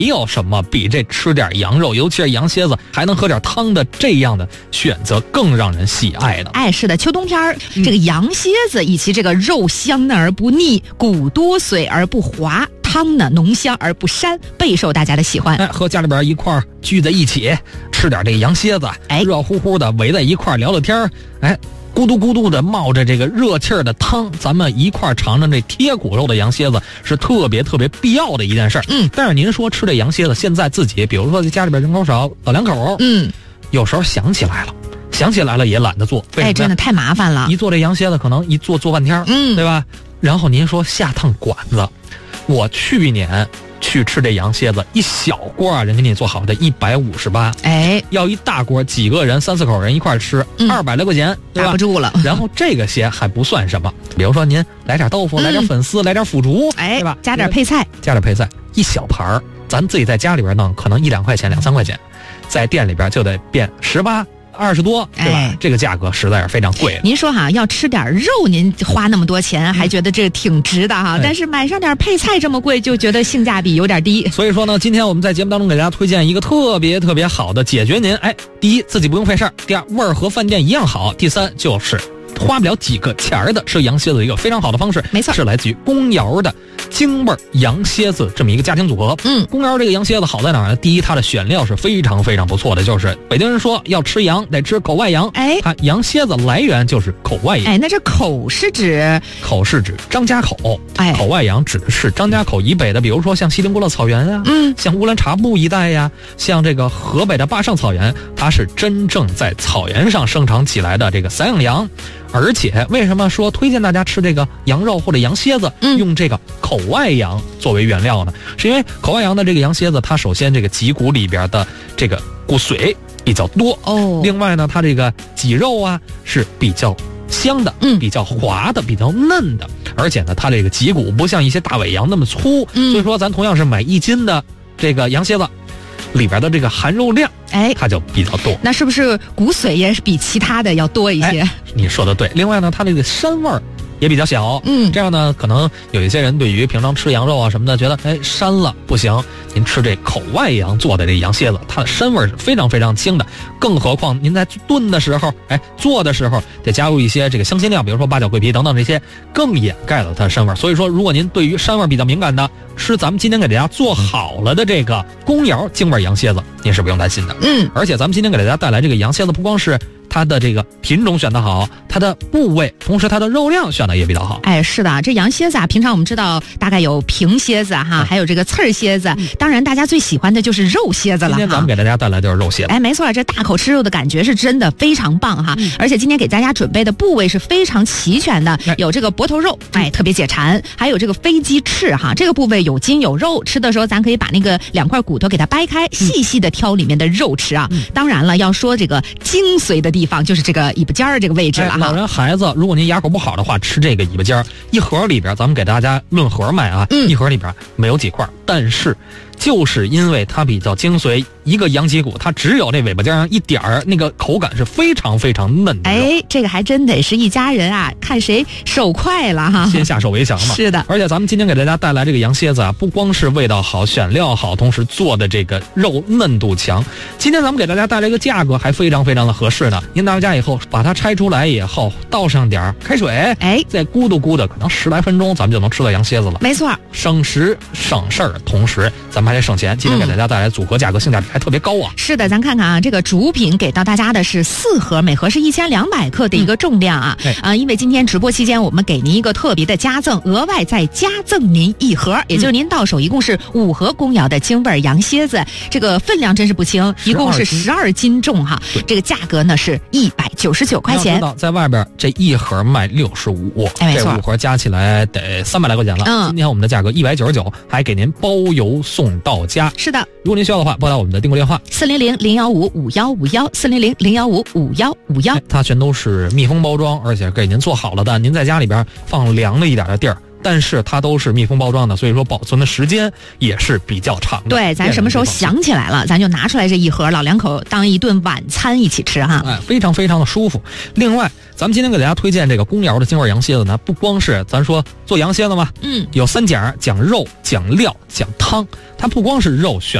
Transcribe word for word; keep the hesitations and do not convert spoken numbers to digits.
有什么比这吃点羊肉，尤其是羊蝎子还能喝点汤的这样的选择更让人喜爱的？ 哎，是的，秋冬天儿、嗯、这个羊蝎子以及这个肉香嫩而不腻，骨多髓而不滑，汤呢浓香而不膻，备受大家的喜欢。 哎，和家里边一块儿聚在一起吃点这个羊蝎子，哎，热乎乎的围在一块儿聊聊天，哎，咕嘟咕嘟的冒着这个热气儿的汤，咱们一块儿尝尝这贴骨肉的羊蝎子，是特别特别必要的一件事儿。 嗯， 但是您说吃这羊蝎子，现在自己比如说在家里边人口少，老两口， 嗯， 有时候想起来了。想起来了也懒得做， 哎，真的太麻烦了。 一做这羊蝎子，可能一做做半天， 嗯， 对吧？然后您说下趟馆子，我去年去吃这羊蝎子，一小锅啊，人给你做好的一百五十八， 哎， 要一大锅，几个人三四口人一块吃，二百来块钱，对吧？ 打不住了。 然后这个些还不算什么，比如说您来点豆腐， 嗯、 来点粉丝，来点腐竹， 哎， 对吧？ 加点配菜， 加点配菜，一小盘儿，咱自己在家里边弄，可能一两块钱，两三块钱，在店里边就得变十八。二十多，对吧？ 哎， 这个价格实在是非常贵的。 您说哈，要吃点肉，您花那么多钱，还觉得这挺值的哈。嗯、但是买上点配菜这么贵，就觉得性价比有点低。 所以说呢，今天我们在节目当中给大家推荐一个特别特别好的解决您，哎，第一自己不用费事儿，第二味儿和饭店一样好，第三就是花不了几个钱儿的吃羊蝎子一个非常好的方式。 没错， 是来自于公窑的京味羊蝎子这么一个家庭组合。 嗯， 公窑这个羊蝎子好在哪儿呢？第一，它的选料是非常非常不错的，就是北京人说要吃羊得吃口外羊， 哎， 它羊蝎子来源就是口外羊。 哎，那这口是指口是指张家口， 哎， 口外羊指的是张家口以北的，比如说像锡林郭勒草原啊， 嗯， 像乌兰察布一带呀，像这个河北的坝上草原，它是真正在草原上生长起来的这个散养羊。而且为什么说推荐大家吃这个羊肉或者羊蝎子， 嗯、 用这个口外羊作为原料呢？是因为口外羊的这个羊蝎子，它首先这个脊骨里边的这个骨髓比较多哦， 另外呢，它这个脊肉啊是比较香的， 嗯， 比较滑的，比较嫩的，而且呢，它这个脊骨不像一些大尾羊那么粗， 嗯， 所以说咱同样是买一斤的这个羊蝎子，里边的这个含肉量， 哎， 它就比较多。 那是不是骨髓也是比其他的要多一些？ 哎、你说的对。另外呢，它这个膻味儿也比较小， 嗯， 这样呢，可能有一些人对于平常吃羊肉啊什么的，觉得哎膻了不行。您吃这口外羊做的这羊蝎子，它的膻味是非常非常轻的。更何况您在炖的时候，哎，做的时候得加入一些这个香辛料，比如说八角、桂皮等等这些，更掩盖了它的膻味。所以说，如果您对于膻味比较敏感的，吃咱们今天给大家做好了的这个公窑京味羊蝎子，您是不用担心的。 嗯， 而且咱们今天给大家带来这个羊蝎子，不光是它的这个品种选得好，它的部位，同时它的肉量选得也比较好。 哎，是的，这羊蝎子啊，平常我们知道大概有平蝎子哈，嗯、还有这个刺儿蝎子，嗯、当然大家最喜欢的就是肉蝎子了。 今天咱们给大家带来的就是肉蝎子。 哎，没错，这大口吃肉的感觉是真的非常棒哈！嗯、而且今天给大家准备的部位是非常齐全的， 哎、 有这个脖头肉，哎，特别解馋，还有这个飞鸡翅哈，这个部位有筋有肉，吃的时候咱可以把那个两块骨头给它掰开，细细的挑里面的肉吃啊。嗯、当然了，要说这个精髓的地方就是这个尾巴尖儿这个位置了哈。 哎、老人孩子，如果您牙口不好的话，吃这个尾巴尖儿，一盒里边咱们给大家论盒卖啊， 嗯、 一盒里边没有几块，但是就是因为它比较精髓，一个羊脊骨它只有这尾巴尖上一点儿，那个口感是非常非常嫩的。 哎，这个还真得是一家人啊，看谁手快了哈， 先下手为强嘛。 是的， 而且咱们今天给大家带来这个羊蝎子啊，不光是味道好、选料好，同时做的这个肉嫩度强。今天咱们给大家带来一个价格还非常非常的合适呢。您到家以后把它拆出来以后，倒上点开水， 哎， 再咕嘟咕的，可能十来分钟咱们就能吃到羊蝎子了。 没错， 省时省事儿，同时咱们还得省钱。今天给大家带来组合价格，性价比还特别高啊。 是的，咱看看啊，这个主品给到大家的是四盒，每盒是一千两百克的一个重量啊。 嗯、 啊，因为今天直播期间我们给您一个特别的加赠，额外再加赠您一盒，也就是您到手一共是五盒公窑的京味羊蝎子，这个分量真是不轻，一共是十二斤重哈。这个价格呢是一百九十九块钱。 知道在外边这一盒卖六十五， 哎，没错， 这五盒加起来得三百来块钱了。 嗯， 今天我们的价格一百九十九，还给您包邮送到家。 是的， 如果您需要的话，拨打我们的订购电话四零零零幺五五幺五幺四零零零幺五五幺五幺， 它全都是密封包装，而且给您做好了的。您在家里边放凉了一点的地儿， 但是它都是密封包装的，所以说保存的时间也是比较长的。 对，咱什么时候想起来了，咱就拿出来这一盒，老两口当一顿晚餐一起吃哈。 哎，非常非常的舒服。另外，咱们今天给大家推荐这个公窑的京味羊蝎子呢，不光是咱说做羊蝎子嘛， 嗯， 有三讲，讲肉、讲料、讲汤。它不光是肉选